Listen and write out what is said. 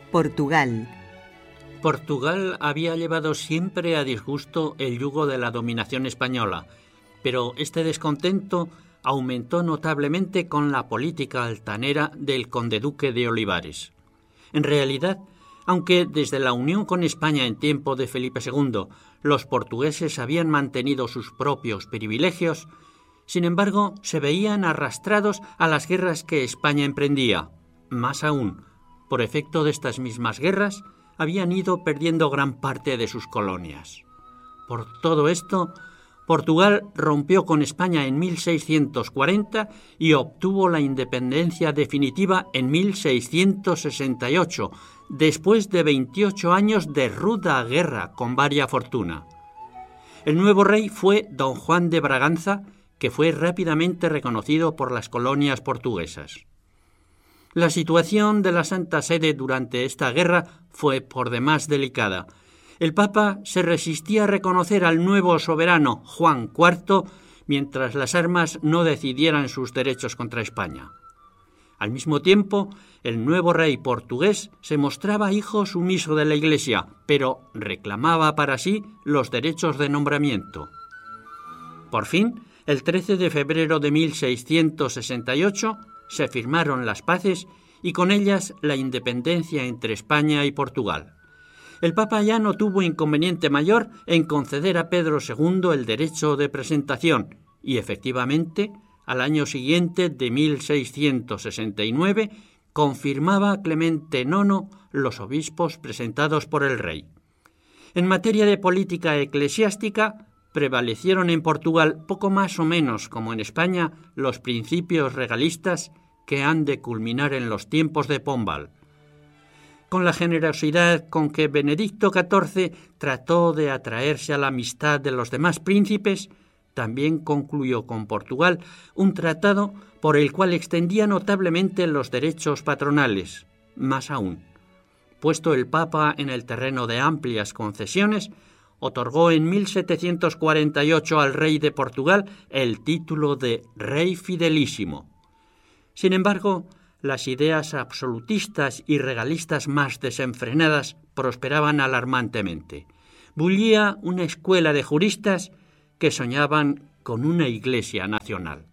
Portugal. Portugal había llevado siempre a disgusto el yugo de la dominación española, pero este descontento aumentó notablemente con la política altanera del conde-duque de Olivares. En realidad, aunque desde la unión con España en tiempo de Felipe II los portugueses habían mantenido sus propios privilegios, sin embargo se veían arrastrados a las guerras que España emprendía. Más aún, por efecto de estas mismas guerras, habían ido perdiendo gran parte de sus colonias. Por todo esto, Portugal rompió con España en 1640 y obtuvo la independencia definitiva en 1668, después de 28 años de ruda guerra con varia fortuna. El nuevo rey fue don Juan de Braganza, que fue rápidamente reconocido por las colonias portuguesas. La situación de la Santa Sede durante esta guerra fue por demás delicada. El Papa se resistía a reconocer al nuevo soberano Juan IV mientras las armas no decidieran sus derechos contra España. Al mismo tiempo, el nuevo rey portugués se mostraba hijo sumiso de la Iglesia, pero reclamaba para sí los derechos de nombramiento. Por fin, el 13 de febrero de 1668, se firmaron las paces y con ellas la independencia entre España y Portugal. El Papa ya no tuvo inconveniente mayor en conceder a Pedro II el derecho de presentación y, efectivamente, al año siguiente de 1669, confirmaba Clemente IX los obispos presentados por el rey. En materia de política eclesiástica, prevalecieron en Portugal poco más o menos como en España los principios regalistas que han de culminar en los tiempos de Pombal. Con la generosidad con que Benedicto XIV trató de atraerse a la amistad de los demás príncipes, también concluyó con Portugal un tratado por el cual extendía notablemente los derechos patronales. Más aún, puesto el Papa en el terreno de amplias concesiones, otorgó en 1748 al rey de Portugal el título de Rey Fidelísimo. Sin embargo, las ideas absolutistas y regalistas más desenfrenadas prosperaban alarmantemente. Bullía una escuela de juristas que soñaban con una iglesia nacional.